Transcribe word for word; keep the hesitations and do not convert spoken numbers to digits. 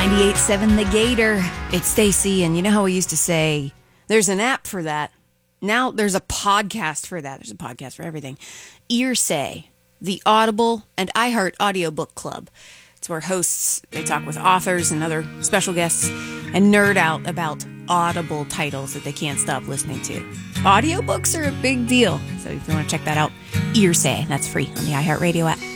ninety-eight point seven The Gator. It's Stacy, and you know how we used to say, there's an app for that. Now there's a podcast for that. There's a podcast for everything. Earsay, the Audible and iHeart audiobook club. It's where hosts, they talk with authors and other special guests and nerd out about Audible titles that they can't stop listening to. Audiobooks are a big deal. So if you want to check that out, Earsay, that's free on the iHeartRadio app.